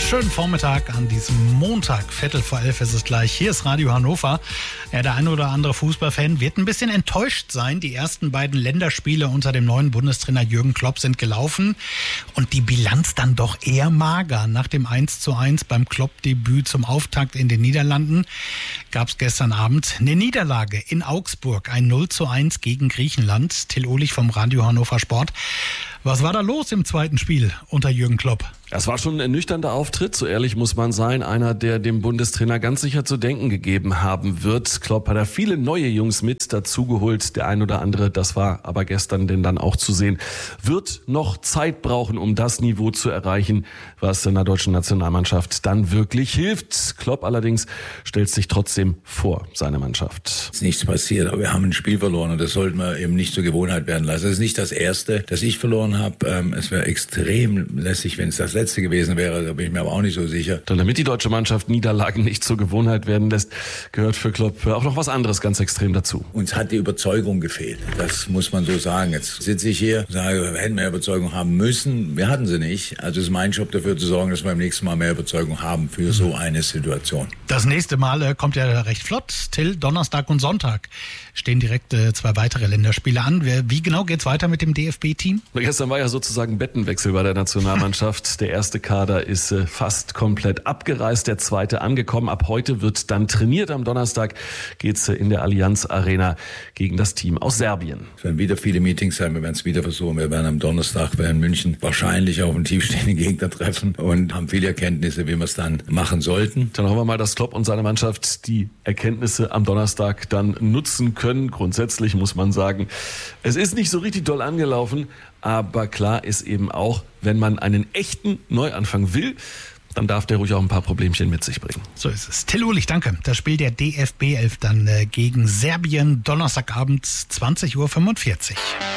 Schönen Vormittag an diesem Montag, 11:15 ist es gleich. Hier ist Radio Hannover. Ja, der ein oder andere Fußballfan wird ein bisschen enttäuscht sein. Die ersten beiden Länderspiele unter dem neuen Bundestrainer Jürgen Klopp sind gelaufen und die Bilanz dann doch eher mager. Nach dem 1:1 beim Klopp-Debüt zum Auftakt in den Niederlanden gab es gestern Abend eine Niederlage in Augsburg, ein 0:1 gegen Griechenland. Till Ohlich vom Radio Hannover Sport. Was war da los im zweiten Spiel unter Jürgen Klopp? Es war schon ein ernüchternder Auftritt, so ehrlich muss man sein. Einer, der dem Bundestrainer ganz sicher zu denken gegeben haben wird. Klopp hat da viele neue Jungs mit dazugeholt. Der ein oder andere, das war aber gestern denn dann auch zu sehen, wird noch Zeit brauchen, um das Niveau zu erreichen, was in der deutschen Nationalmannschaft dann wirklich hilft. Klopp allerdings stellt sich trotzdem vor, seine Mannschaft. Es ist nichts passiert, aber wir haben ein Spiel verloren und das sollten wir eben nicht zur Gewohnheit werden lassen. Es ist nicht das erste, das ich verloren habe. Es wäre extrem lässig, wenn es das letzte gewesen wäre, da bin ich mir aber auch nicht so sicher. Und damit die deutsche Mannschaft Niederlagen nicht zur Gewohnheit werden lässt, gehört für Klopp auch noch was anderes ganz extrem dazu. Uns hat die Überzeugung gefehlt, das muss man so sagen. Jetzt sitze ich hier und sage, wir hätten mehr Überzeugung haben müssen. Wir hatten sie nicht. Also ist mein Job dafür zu sorgen, dass wir beim nächsten Mal mehr Überzeugung haben für so eine Situation. Das nächste Mal kommt ja recht flott. Till, Donnerstag und Sonntag stehen direkt 2 weitere Länderspiele an. Wie genau geht's weiter mit dem DFB-Team? Gestern war ja sozusagen Bettenwechsel bei der Nationalmannschaft. Der erste Kader ist fast komplett abgereist, der zweite angekommen. Ab heute wird dann trainiert. Am Donnerstag geht's in der Allianz Arena gegen das Team aus Serbien. Es werden wieder viele Meetings sein, wir werden es wieder versuchen. Wir werden am Donnerstag in München wahrscheinlich auf einen tiefstehenden Gegner treffen und haben viele Erkenntnisse, wie wir es dann machen sollten. Dann hoffen wir mal, dass Klopp und seine Mannschaft die Erkenntnisse am Donnerstag dann nutzen können. Grundsätzlich muss man sagen, es ist nicht so richtig doll angelaufen, aber klar ist eben auch, wenn man einen echten Neuanfang will, dann darf der ruhig auch ein paar Problemchen mit sich bringen. So ist es. Till Ohlich, danke. Das Spiel der DFB 11 dann gegen Serbien, Donnerstagabend 20:45 Uhr.